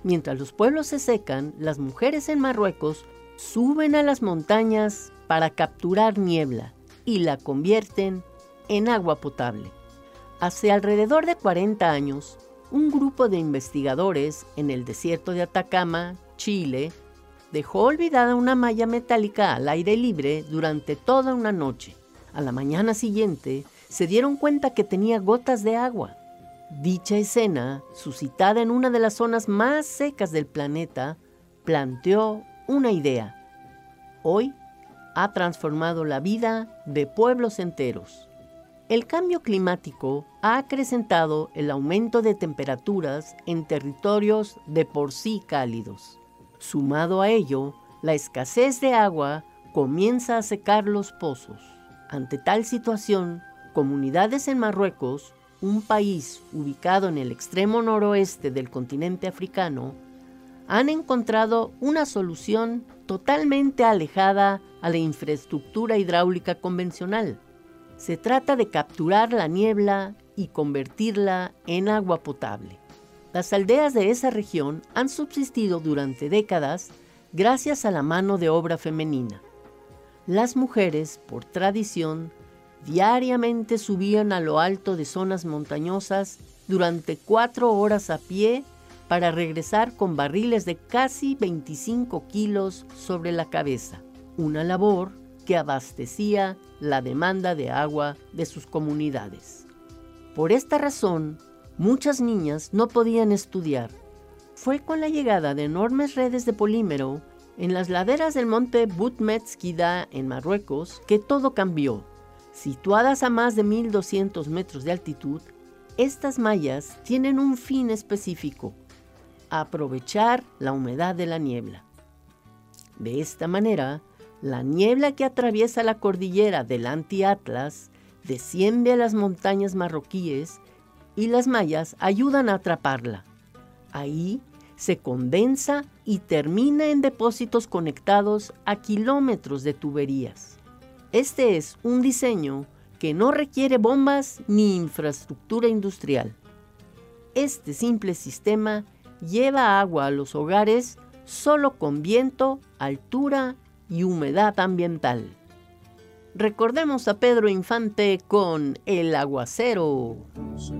Mientras los pueblos se secan, las mujeres en Marruecos suben a las montañas para capturar niebla y la convierten en agua potable. Hace alrededor de 40 años, un grupo de investigadores en el desierto de Atacama, Chile, dejó olvidada una malla metálica al aire libre durante toda una noche. A la mañana siguiente, se dieron cuenta que tenía gotas de agua. Dicha escena, suscitada en una de las zonas más secas del planeta, planteó una idea. Hoy ha transformado la vida de pueblos enteros. El cambio climático ha acrecentado el aumento de temperaturas en territorios de por sí cálidos. Sumado a ello, la escasez de agua comienza a secar los pozos. Ante tal situación, comunidades en Marruecos, un país ubicado en el extremo noroeste del continente africano, han encontrado una solución totalmente alejada a la infraestructura hidráulica convencional. Se trata de capturar la niebla y convertirla en agua potable. Las aldeas de esa región han subsistido durante décadas gracias a la mano de obra femenina. Las mujeres, por tradición, diariamente subían a lo alto de zonas montañosas durante 4 horas a pie para regresar con barriles de casi 25 kilos sobre la cabeza, una labor que abastecía la demanda de agua de sus comunidades. Por esta razón, muchas niñas no podían estudiar. Fue con la llegada de enormes redes de polímero en las laderas del monte Boutmetskida en Marruecos que todo cambió. Situadas a más de 1.200 metros de altitud, estas mallas tienen un fin específico: aprovechar la humedad de la niebla. De esta manera, la niebla que atraviesa la cordillera del Anti-Atlas desciende a las montañas marroquíes y las mallas ayudan a atraparla. Ahí se condensa y termina en depósitos conectados a kilómetros de tuberías. Este es un diseño que no requiere bombas ni infraestructura industrial. Este simple sistema lleva agua a los hogares solo con viento, altura y humedad ambiental. Recordemos a Pedro Infante con El Aguacero.